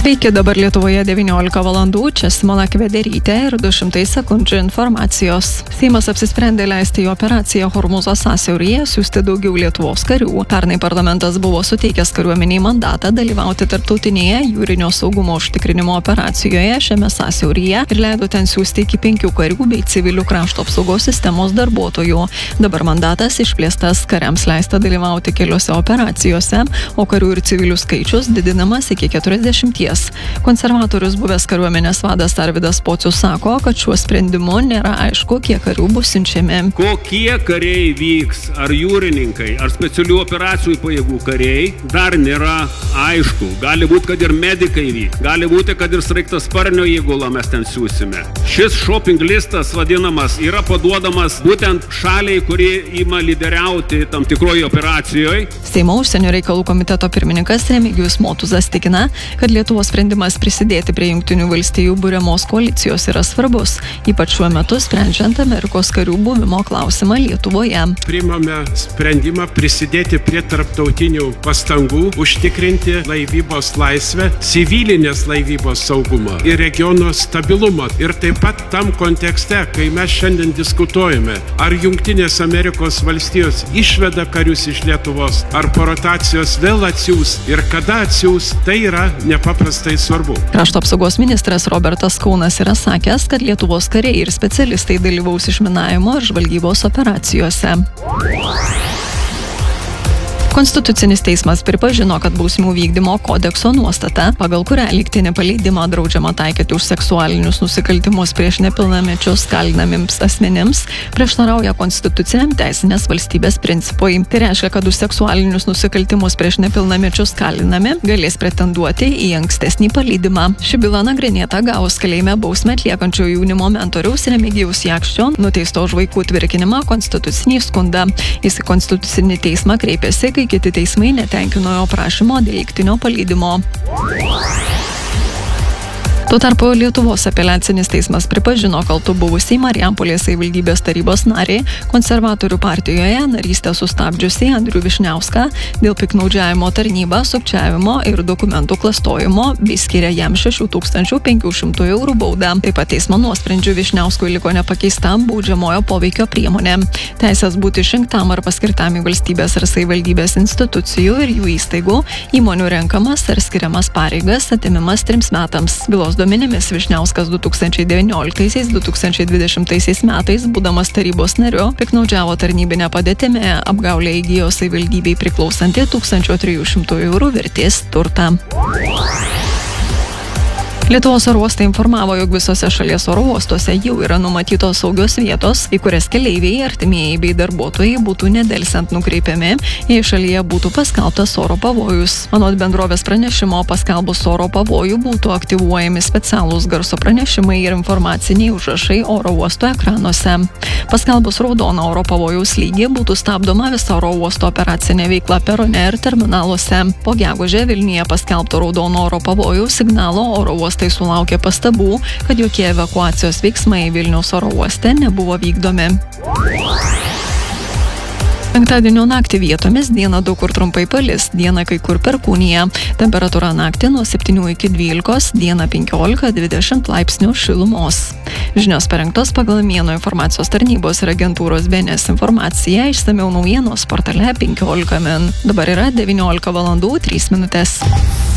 Sveiki, dabar Lietuvoje 19 valandų, čia Simona Kvederytė ir 200 sekundžių informacijos. Seimas apsisprendė leisti į operaciją Hormūzo sąsiauryje siųsti daugiau Lietuvos karių. Pernai parlamentas buvo suteikęs kariuomeniai mandatą dalyvauti tarptautinėje jūrinio saugumo užtikrinimo operacijoje šiame sąsiauryje ir leido ten siųsti iki 5 karių bei civilių krašto apsaugos sistemos darbuotojų. Dabar mandatas išplėstas, kariams leista dalyvauti keliose operacijose, o karių ir civilių skaičius didinamas iki 40. Konservatorius buvęs kariuomenės vadas Arvydas Pocius sako, kad šiuo sprendimu nėra aišku, kiek karių bus siunčiami. Kokie kariai vyks, ar jūrininkai, ar specialių operacijų pajėgų kariai, dar nėra aišku. Gali būti, kad ir medikai vyks, gali būti, kad ir sraigtasparnio įgulą mes ten siūsime. Šis shopping listas vadinamas yra paduodamas būtent šaliai, kuri ima lyderiauti tam tikroje operacijoje. Seimo užsienio reikalų komiteto pirmininkas Remigijus Motuzas tikina, kad Lietuvos sprendimas prisidėti prie Jungtinių valstijų buriamos koalicijos yra svarbus, ypač šiuo metu sprendžiant Amerikos karių buvimo klausimą Lietuvoje. Priimame sprendimą prisidėti prie tarptautinių pastangų užtikrinti laivybos laisvę, civilinės laivybos saugumą ir regiono stabilumą. Ir taip pat tam kontekste, kai mes šiandien diskutuojame, ar Jungtinės Amerikos valstijos išveda karius iš Lietuvos, ar po rotacijos vėl atsiųs ir kada atsiųs, tai yra nepaprastai svarbu. Krašto apsaugos ministras Robertas Kaunas yra sakęs, kad Lietuvos kariai ir specialistai dalyvaus išminavimo ir žvalgybos operacijose. Konstitucinis teismas pripažino, kad bausmių vykdymo kodekso nuostata, pagal kurią lygtinį paleidimą draudžiama taikyti už seksualinius nusikaltimus prieš nepilnamečius kalinamiems asmenims, prieštarauja konstituciniam teisinės valstybės principui. Tai reiškia, kad už seksualinius nusikaltimus prieš nepilnamečius kalinami galės pretenduoti į ankstesnį paleidimą. Ši byla nagrinėta gavus kalėjime bausmę atliekančio jaunimo mentoriaus Remigijaus Jakščio, nuteisto už vaikų tvirkinimą konstitucinį skundą. Jis į konstitucinį teismą kreipėsi, kai kiti teismai netenkino jo prašymo dėl lygtinio paleidimo. Tuo tarpu Lietuvos apeliacinis teismas pripažino kaltu buvusiai Marijampolės savivaldybės tarybos narį, konservatorių partijoje narystę sustabdžiusiai Andrių Vyšniauską dėl piktnaudžiavimo tarnybą, sukčiavimo ir dokumentų klastojimo bei skiria jam 6500 eurų baudą. Taip pat teismo nuosprendžiu Vyšniauskui liko nepakeista baudžiamojo poveikio priemonė. Teisės būti išrinktam ar paskirtam į valstybės ar savivaldybės institucijų ir jų įstaigų, įmonių renkamas ar skiriamas pareigas atimimas 3 metams. Bylos duomenimis Vyšniauskas 2019–2020 metais, būdamas tarybos nariu, piktnaudžiavo tarnybinę padėtimi, apgaulę įgijo savivaldybei priklausantį 1300 eurų vertės turtą. Lietuvos oro uostai informavo, jog visose šalies oro uostuose jau yra numatytos saugios vietos, į kurias keleiviai, artimieji bei darbuotojai būtų nedelsiant nukreipiami, jei šalyje būtų paskelbtas oro pavojus. Anot bendrovės pranešimo, paskelbus oro pavojų būtų aktyvuojami specialūs garso pranešimai ir informaciniai užrašai oro uosto ekranuose. Paskelbus raudoną oro pavojaus lygį būtų stabdoma visa oro uosto operacinė veikla perone ir terminaluose. Po gegužę Vilniuje paskelbto raudono oro pavojaus signalo oro uostai sulaukė pastabų, kad jokie evakuacijos veiksmai Vilniaus oro uoste nebuvo vykdomi. Penktadienio naktį vietomis dieną daug kur trumpai palis, dieną kai kur perkūnija. Temperatūra naktį nuo 7 iki 12, dieną 15–20 laipsnių šilumos. Žinios parengtos pagal Mieno informacijos tarnybos ir agentūros BNS informaciją, išsamiau naujienos portale 15 min. Dabar yra 19 valandų 3 minutės.